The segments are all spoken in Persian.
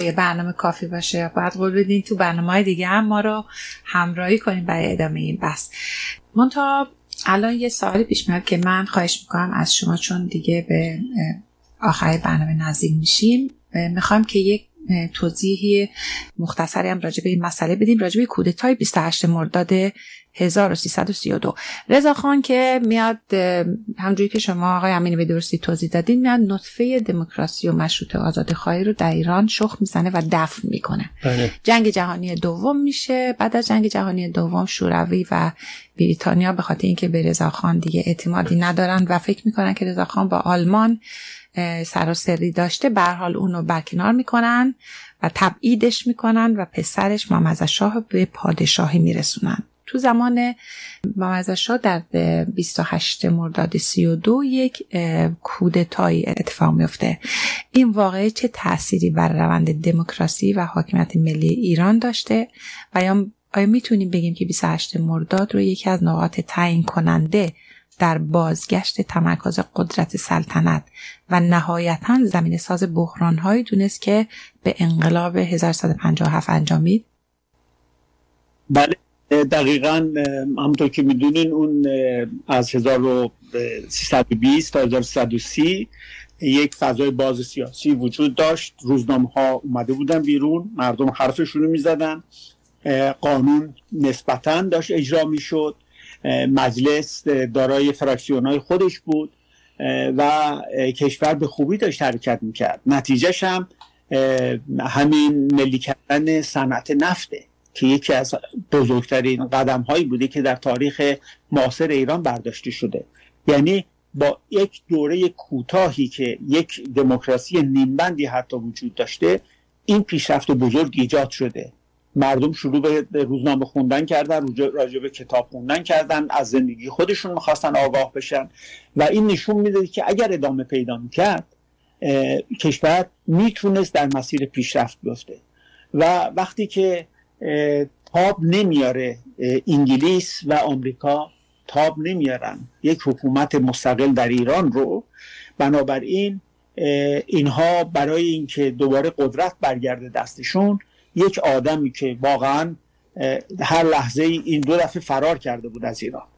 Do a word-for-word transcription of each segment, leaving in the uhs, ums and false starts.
یه برنامه کافی باشه، باید قول بدین تو برنامه‌های دیگه هم ما رو همراهی کنیم برای ادامه این بحث. منتها الان یه سوالی پیش میاد که من خواهش میکنم از شما، چون دیگه به آخر برنامه نزدیک میشیم، میخوایم که یک توضیحی مختصری هم راجع به این مسئله بدیم، راجع به کودتای بیست و هشتم مرداد هزار و سیصد و سی و دو. رضا خان که میاد، همونجوری که شما آقای امینی به درستی توضیح دادین، میاد نطفه دموکراسی و مشروطه آزادی‌خواهی رو در ایران شخم میزنه و دفن میکنه. بله. جنگ جهانی دوم میشه. بعد از جنگ جهانی دوم شوروی و بریتانیا به خاطر اینکه به رضا خان دیگه اعتمادی ندارن و فکر میکنن که رضا خان با آلمان سراسری داشته، به هر حال اونو برکنار میکنن و تبعیدش میکنن و پسرش محمد رضا شاه به پادشاهی میرسونن. تو زمان محمد رضا شاه در بیست و هشتم مرداد سی و دو یک کودتایی اتفاق میفته. این واقعه چه تأثیری بر روند دموکراسی و حاکمیت ملی ایران داشته و یا آیا میتونیم بگیم که بیست و هشتم مرداد رو یکی از نقاط تعیین کننده در بازگشت تمرکز قدرت سلطنت و نهایتاً زمینه ساز بحران‌هایی دونست که به انقلاب هزار و سیصد و پنجاه و هفت انجامید؟ بله دقیقاً همونطور که میدونین اون از هزار و سیصد و بیست تا هزار و سیصد و سی یک فضای باز سیاسی وجود داشت. روزنامه‌ها اومده بودن بیرون، مردم حرفشون رو میزدن، قانون نسبتاً داشت اجرا میشد، مجلس دارای فراکسیون‌های خودش بود و کشور به خوبی داشت حرکت میکرد. نتیجهش هم همین ملی کردن صنعت نفته که یکی از بزرگترین قدم هایی بوده که در تاریخ معاصر ایران برداشته شده. یعنی با یک دوره کوتاهی که یک دموکراسی نیمبندی حتی وجود داشته، این پیشرفت بزرگ ایجاد شده. مردم شروع به روزنامه خوندن کردن، راجع به کتاب خوندن کردن، از زندگی خودشون میخواستن آگاه بشن و این نشون میده که اگر ادامه پیدا میکرد کشور میتونست در مسیر پیشرفت بیفته. و وقتی که تاب نمیاره، انگلیس و آمریکا تاب نمیارن یک حکومت مستقل در ایران رو، بنابراین اینها برای اینکه دوباره قدرت برگرده دستشون، یک آدمی که واقعا هر لحظه این دو دفعه فرار کرده بود از ایران،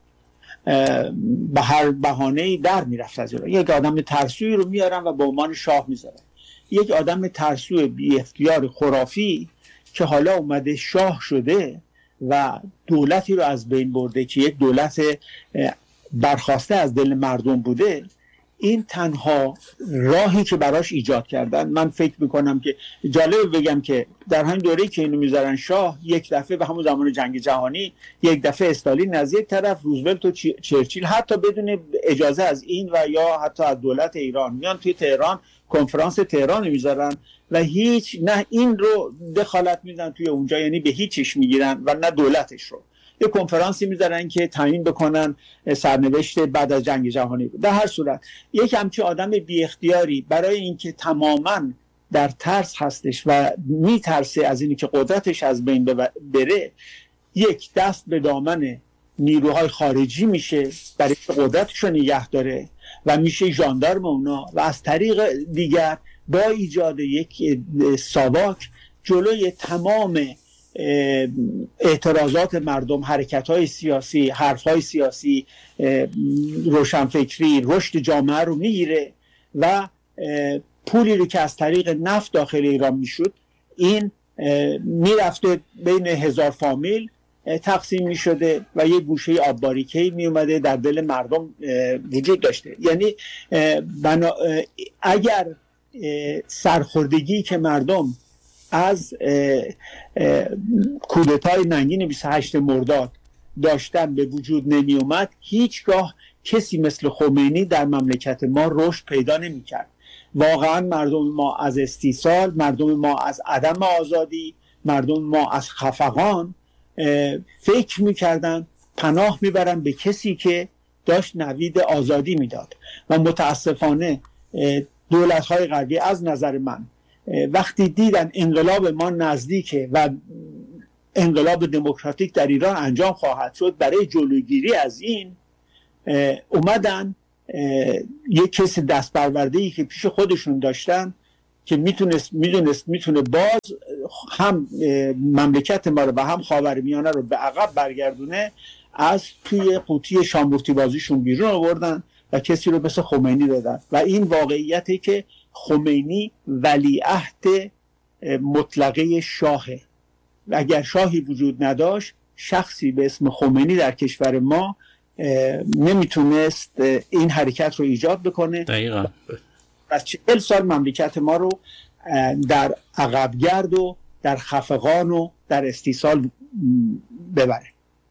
به هر بهانه‌ای در میرفت از ایران، یک آدم ترسویی رو میارن و به عنوان شاه میذارن. یک آدم ترسوی بی اختیار خرافی که حالا اومده شاه شده و دولتی رو از بین برده که یک دولت برخاسته از دل مردم بوده، این تنها راهی که براش ایجاد کردن. من فکر میکنم که جالبه بگم که در همین دوره‌ای که اینو میذارن شاه، یک دفعه به همون زمان جنگ جهانی، یک دفعه استالین از یک طرف، روزولت و چرچیل حتی بدون اجازه از این و یا حتی از دولت ایران میان توی تهران کنفرانس تهران میذارن و هیچ نه این رو دخالت میدن توی اونجا، یعنی به هیچیش میگیرن و نه دولتش رو. یه کنفرانسی میذارن که تعیین بکنن سرنوشت بعد از جنگ جهانی. در هر صورت یک همچین آدم بی اختیاری برای اینکه تماما در ترس هستش و میترسه از اینی که قدرتش از بین بره، یک دست به دامن نیروهای خارجی میشه برای که قدرتش رو نگه داره و میشه ژاندارم اونا و از طریق دیگر با ایجاد یک ساواک جلوی تمام اعتراضات مردم، حرکت‌های سیاسی، حرف‌های سیاسی، روشنفکری، رشد جامعه رو میگیره و پولی رو که از طریق نفت داخل ایران میشد، این میرفته بین هزار فامیل تقسیم میشده و یک گوشه آب باریکه‌ای میومده در دل مردم وجود داشته. یعنی بنا اگر سرخوردگی که مردم از کودتای ننگین بیست و هشتم مرداد داشتن به وجود نمی اومد، هیچگاه کسی مثل خمینی در مملکت ما رشد پیدا نمی کرد. واقعا مردم ما از استیصال، مردم ما از عدم آزادی، مردم ما از خفقان فکر می کردن پناه می برن به کسی که داشت نوید آزادی می داد. و متاسفانه دولت های غربی از نظر من وقتی دیدن انقلاب ما نزدیکه و انقلاب دموکراتیک در ایران انجام خواهد شد، برای جلوگیری از این اومدن یک کس دست پرورده‌ای که پیش خودشون داشتن که میتونست میدونست میتونه باز هم مملکت ما رو و هم خاورمیانه رو به عقب برگردونه، از توی قوطی شامورتی بازیشون بیرون آوردن و کسی رو مثل خمینی دادن. و این واقعیتی که خمینی ولیعهد مطلقه شاهه و اگر شاهی وجود نداشت، شخصی به اسم خمینی در کشور ما نمیتونست این حرکت رو ایجاد بکنه. دقیقاً. از چهل سال مملکت ما رو در عقبگرد و در خفقان و در استیصال ببره.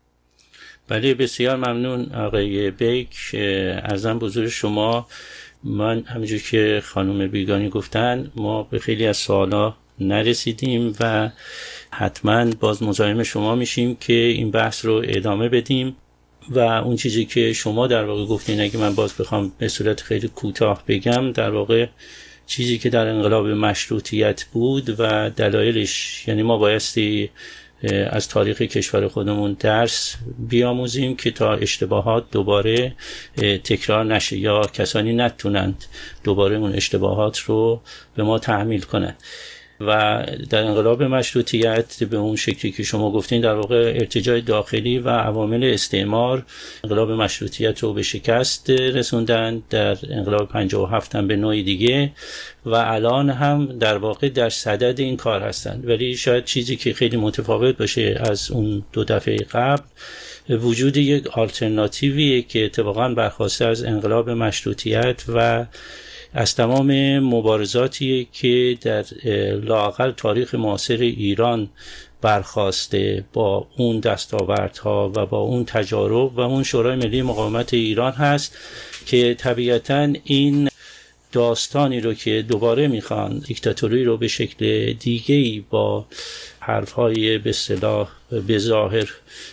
بله، بسیار ممنون آقای بیک. عرضم به حضور شما، من همونجور که خانم بیگانی گفتن ما به خیلی از سوالا نرسیدیم و حتما باز مزاحم شما میشیم که این بحث رو ادامه بدیم و اون چیزی که شما در واقع گفتین اگه من باز بخوام به صورت خیلی کوتاه بگم، در واقع چیزی که در انقلاب مشروطیت بود و دلایلش، یعنی ما بایستی از تاریخ کشور خودمون درس بیاموزیم که تا اشتباهات دوباره تکرار نشه یا کسانی نتونند دوباره اون اشتباهات رو به ما تحمیل کنند. و در انقلاب مشروطیت به اون شکلی که شما گفتین در واقع ارتجاع داخلی و عوامل استعمار انقلاب مشروطیت رو به شکست رسوندن، در انقلاب پنجاه و هفت هم به نوعی دیگه و الان هم در واقع در صدد این کار هستند. ولی شاید چیزی که خیلی متفاوت باشه از اون دو دفعه قبل وجود یک آلترناتیویه که اتفاقا برخواسته از انقلاب مشروطیت و از تمام مبارزاتی که در لااقل تاریخ معاصر ایران برخواسته با اون دستاوردها و با اون تجارب و اون شورای ملی مقاومت ایران هست که طبیعتاً این داستانی رو که دوباره میخوان دیکتاتوری رو به شکل دیگه‌ای با حرفهای به اصطلاح به ظاهر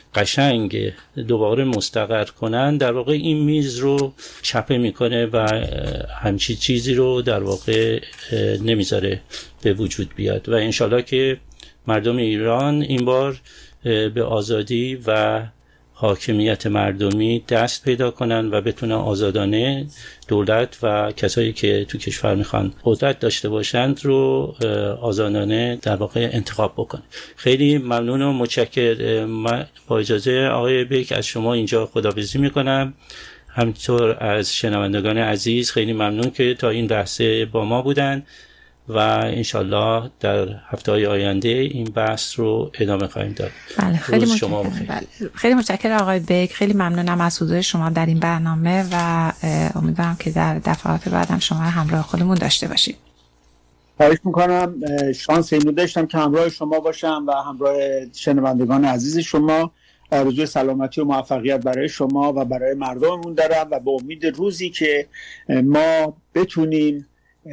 قشنگ دوباره مستقر کنن، در واقع این میز رو چپه میکنه و همچی چیزی رو در واقع نمیذاره به وجود بیاد و انشالله که مردم ایران این بار به آزادی و حاکمیت مردمی دست پیدا کنن و بتونن آزادانه دولت و کسایی که تو کشور میخوان قدرت داشته باشند رو آزادانه در واقع انتخاب بکنن. خیلی ممنون و متشکرم. با اجازه آقای بیک از شما اینجا خداحافظی میکنم. همینطور از شنوندگان عزیز خیلی ممنون که تا این بحث با ما بودن و انشالله در هفته‌های آینده این بحث رو ادامه خواهیم داد. بله، خیلی متشکرم. بله. خیلی متشکرم آقای بیک. خیلی ممنونم از حضور شما در این برنامه و امیدوارم که در دفعات بعدم شما همراه خودمون داشته باشیم. خواهش میکنم. شانس اینو داشتم که همراه شما باشم و همراه شنوندگان عزیز شما. آرزوی سلامتی و موفقیت برای شما و برای مردممون دارم و به امید روزی که ما بتونیم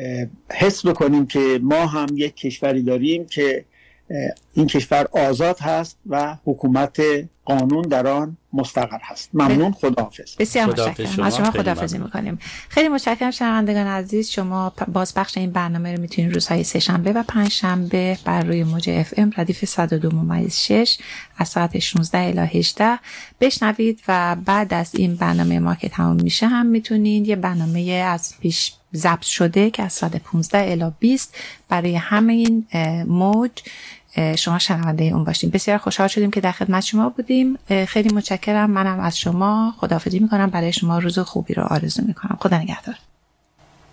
حس بکنیم که ما هم یک کشوری داریم که این کشور آزاد هست و حکومت قانون در آن مستقر هست. ممنون. خداحافظ. بسیار متشکرم. از شما خداحافظی می‌کنیم. خیلی متشکرم شنوندگان عزیز. شما بازپخش این برنامه رو میتونید روزهای سه شنبه و پنج شنبه بر روی موج اف ام ردیف صد و دو ممیز شش از ساعت شانزده الی هجده بشنوید و بعد از این برنامه ما که تمام میشه هم میتونید یه برنامه از پیش ضبط شده که از ساعت پانزده الی بیست برای همه این موج شما شنونده اون باشیم. بسیار خوشحال شدیم که در خدمت شما بودیم. خیلی متشکرم. منم از شما خداحافظی میکنم. برای شما روز خوبی رو آرزو میکنم. خدا نگهدار.